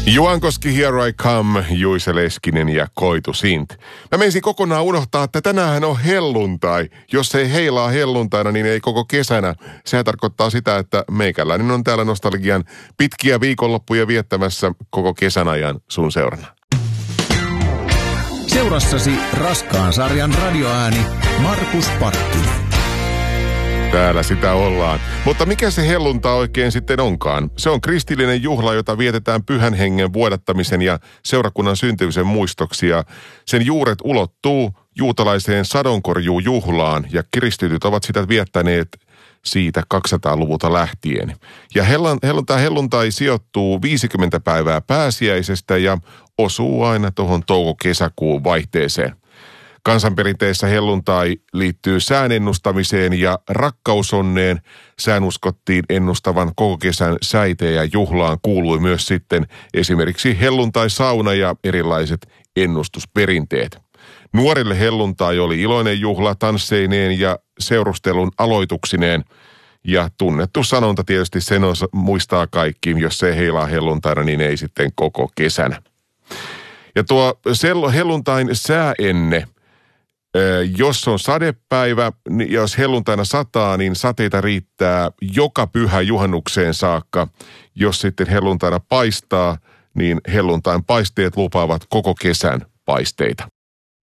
Juankoski, Here I Come, Juise Leskinen ja Koitu Sint. Mä menisin kokonaan unohtaa, että tänään on helluntai. Jos ei heilaa helluntaina, niin ei koko kesänä. Sehän tarkoittaa sitä, että meikäläinen on täällä nostalgian pitkiä viikonloppuja viettämässä koko kesän ajan sun seurana. Seurassasi raskaan sarjan radioääni Markus Parkkinen. Täällä sitä ollaan. Mutta mikä se helluntai oikein sitten onkaan? Se on kristillinen juhla, jota vietetään pyhän hengen vuodattamisen ja seurakunnan syntymisen muistoksi. Ja sen juuret ulottuu juutalaiseen sadonkorjuujuhlaan ja kristityt ovat sitä viettäneet siitä 200-luvulta lähtien. Ja helluntai sijoittuu 50 päivää pääsiäisestä ja osuu aina tuohon touko-kesäkuun vaihteeseen. Kansanperinteessä helluntai liittyy sään ennustamiseen ja rakkausonneen. Sään uskottiin ennustavan koko kesän säitä ja juhlaan kuului myös sitten esimerkiksi helluntai-sauna ja erilaiset ennustusperinteet. Nuorille helluntai oli iloinen juhla tansseineen ja seurustelun aloituksineen. Ja tunnettu sanonta tietysti sen muistaa kaikki, jos se heilaa helluntaina, niin ei sitten koko kesänä. Ja tuo helluntain sääenne. Jos on sadepäivä, jos helluntaina sataa, niin sateita riittää joka pyhä juhannukseen saakka. Jos sitten helluntaina paistaa, niin helluntain paisteet lupaavat koko kesän paisteita.